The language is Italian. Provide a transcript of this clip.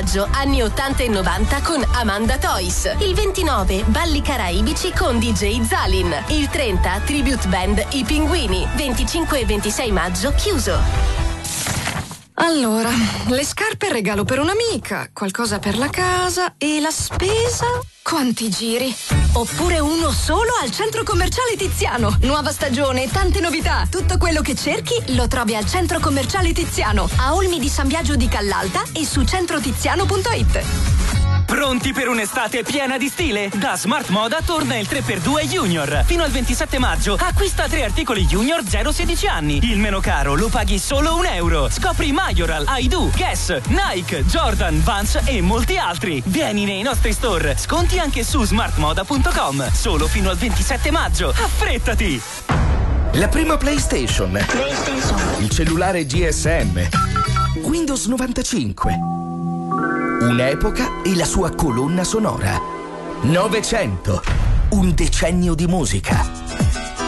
maggio anni 80 e 90 con Amanda Toys. Il 29 balli caraibici con DJ Zalin. Il 30 tribute band I Pinguini. 25 e 26 maggio chiuso. Allora, le scarpe regalo per un'amica, qualcosa per la casa e la spesa? Quanti giri? Oppure uno solo al Centro Commerciale Tiziano. Nuova stagione, tante novità. Tutto quello che cerchi lo trovi al Centro Commerciale Tiziano, a Olmi di San Biagio di Callalta e su centrotiziano.it. Pronti per un'estate piena di stile? Da Smart Moda torna il 3x2 Junior. Fino al 27 maggio acquista 3 articoli Junior 0-16 anni. Il meno caro lo paghi solo €1. Scopri Majoral, Aidu, Guess, Nike, Jordan, Vans e molti altri. Vieni nei nostri store. Sconti anche su smartmoda.com. Solo fino al 27 maggio. Affrettati! La prima PlayStation. Il cellulare GSM. Windows 95. Un'epoca e la sua colonna sonora. 900. Un decennio di musica.